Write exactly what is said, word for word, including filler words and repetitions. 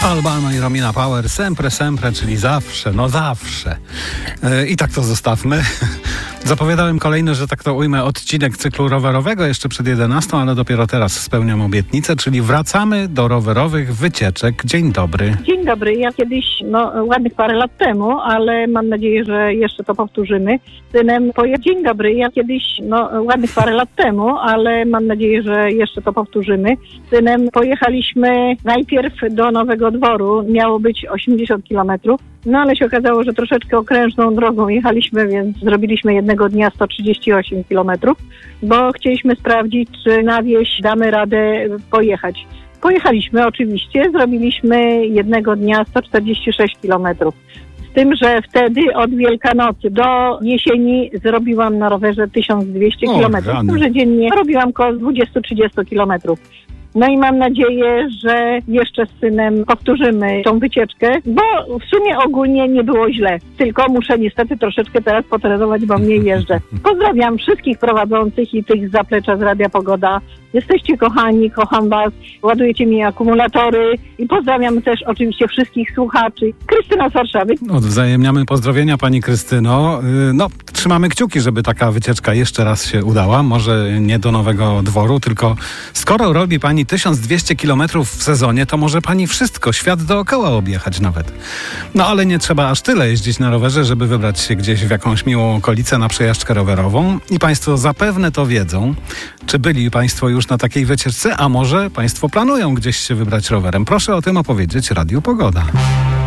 Albano i Romina Power, sempre, sempre, czyli zawsze, no zawsze. Yy, I tak to zostawmy. Zapowiadałem kolejny, że tak to ujmę, odcinek cyklu rowerowego jeszcze przed jedenastą, ale dopiero teraz spełniam obietnicę, czyli wracamy do rowerowych wycieczek. Dzień dobry. Dzień dobry. Ja kiedyś, no ładnych parę lat temu, ale mam nadzieję, że jeszcze to powtórzymy. Synem poje... Dzień dobry. Ja kiedyś, no ładnych parę lat temu, ale mam nadzieję, że jeszcze to powtórzymy. Synem pojechaliśmy najpierw do Nowego Dworu. Miało być osiemdziesiąt kilometrów. No ale się okazało, że troszeczkę okrężną drogą jechaliśmy, więc zrobiliśmy jednego dnia sto trzydzieści osiem kilometrów, bo chcieliśmy sprawdzić, czy na wieś damy radę pojechać. Pojechaliśmy oczywiście, zrobiliśmy jednego dnia sto czterdzieści sześć kilometrów. Z tym, że wtedy od Wielkanocy do jesieni zrobiłam na rowerze tysiąc dwieście kilometrów. Z tym, że dziennie robiłam około dwadzieścia do trzydziestu kilometrów. No i mam nadzieję, że jeszcze z synem powtórzymy tą wycieczkę, bo w sumie ogólnie nie było źle. Tylko muszę niestety troszeczkę teraz potrenować, bo mniej jeżdżę. Pozdrawiam wszystkich prowadzących i tych z zaplecza z Radia Pogoda. Jesteście kochani, kocham was, ładujecie mi akumulatory i pozdrawiam też oczywiście wszystkich słuchaczy. Krystyna z Warszawy. Odwzajemniamy pozdrowienia, pani Krystyno. No, trzymamy kciuki, żeby taka wycieczka jeszcze raz się udała. Może nie do Nowego Dworu, tylko skoro robi pani tysiąc dwieście kilometrów w sezonie, to może pani wszystko, świat dookoła objechać nawet. No ale nie trzeba aż tyle jeździć na rowerze, żeby wybrać się gdzieś w jakąś miłą okolicę na przejażdżkę rowerową. I państwo zapewne to wiedzą. Czy byli państwo już na takiej wycieczce, a może państwo planują gdzieś się wybrać rowerem? Proszę o tym opowiedzieć Radiu Pogoda.